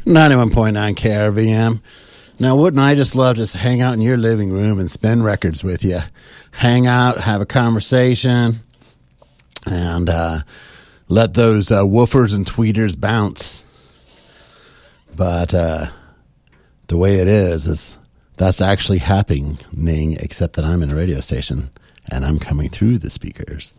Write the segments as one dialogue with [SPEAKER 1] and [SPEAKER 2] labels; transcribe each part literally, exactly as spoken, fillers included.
[SPEAKER 1] ninety-one point nine K R V M. Now, wouldn't I just love to hang out in your living room and spin records with you? Hang out, have a conversation, and uh, let those uh, woofers and tweeters bounce. But uh, the way it is, is that's actually happening, except that I'm in a radio station, and I'm coming through the speakers.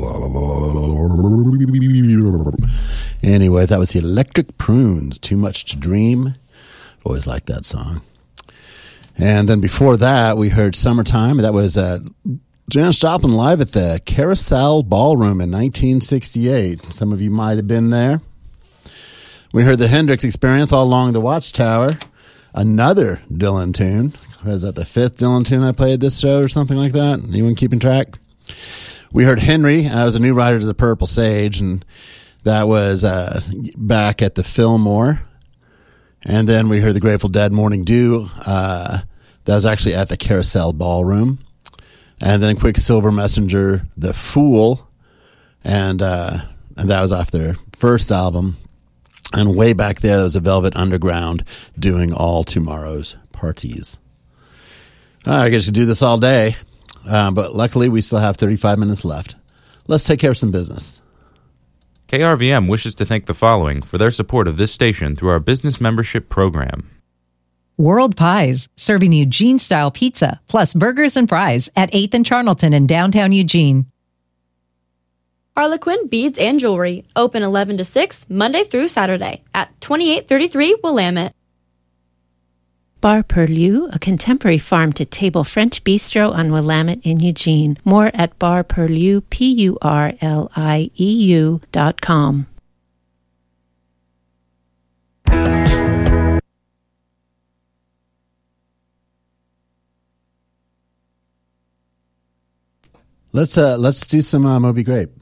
[SPEAKER 1] Anyway, that was the Electric Prunes, Too Much to Dream. Always liked that song. And then before that, we heard Summertime. That was uh, Janis Joplin live at the Carousel Ballroom in nineteen sixty-eight. Some of you might have been there. We heard the Hendrix Experience, All Along the Watchtower. Another Dylan tune. Was that the fifth Dylan tune I played this show or something like that? Anyone keeping track? We heard Henry. I was a new writer to the Purple Sage, and that was uh, back at the Fillmore. And then we heard the Grateful Dead, Morning Dew. Uh, that was actually at the Carousel Ballroom. And then Quicksilver Messenger, The Fool. And, uh, and that was off their first album. And way back there, there was a Velvet Underground doing All Tomorrow's Parties. Uh, I guess you do this all day. Uh, but luckily, we still have thirty-five minutes left. Let's take care of some business.
[SPEAKER 2] K R V M wishes to thank the following for their support of this station through our business membership program.
[SPEAKER 3] World Pies, serving Eugene-style pizza, plus burgers and fries at eighth and Charnelton in downtown Eugene.
[SPEAKER 4] Harlequin Beads and Jewelry, open eleven to six, Monday through Saturday, at twenty-eight thirty-three Willamette.
[SPEAKER 5] Bar Purlieu, a contemporary farm-to-table French bistro on Willamette in Eugene. More at bar purlieu, P U R L I E U dot com.
[SPEAKER 1] Let's uh, let's do some uh, Moby Grape.